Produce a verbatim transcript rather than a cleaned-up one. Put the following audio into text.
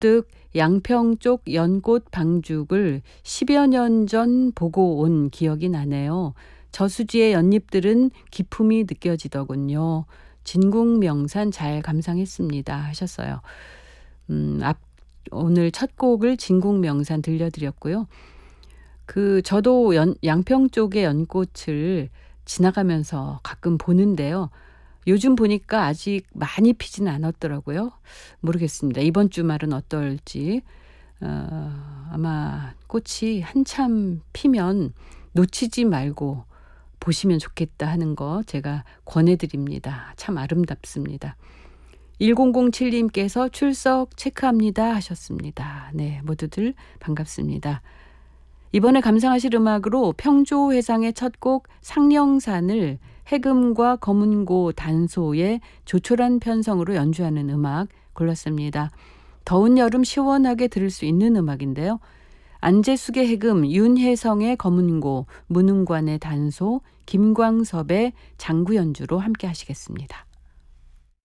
우뚝 양평 쪽 연꽃 방죽을 십여 년 전 보고 온 기억이 나네요. 저수지의 연잎들은 기품이 느껴지더군요. 진국명산 잘 감상했습니다 하셨어요. 음, 앞, 오늘 첫 곡을 진국명산 들려드렸고요. 그 저도 연, 양평 쪽의 연꽃을 지나가면서 가끔 보는데요. 요즘 보니까 아직 많이 피진 않았더라고요. 모르겠습니다. 이번 주말은 어떨지. 어, 아마 꽃이 한참 피면 놓치지 말고 보시면 좋겠다 하는 거 제가 권해드립니다. 참 아름답습니다. 일공공칠님께서 출석 체크합니다 하셨습니다. 네, 모두들 반갑습니다. 이번에 감상하실 음악으로 평조회상의 첫 곡 상령산을 해금과 검은고 단소의 조촐한 편성으로 연주하는 음악 골랐습니다. 더운 여름 시원하게 들을 수 있는 음악인데요. 안재숙의 해금, 윤혜성의 검은고, 문흥관의 단소, 김광섭의 장구 연주로 함께 하시겠습니다.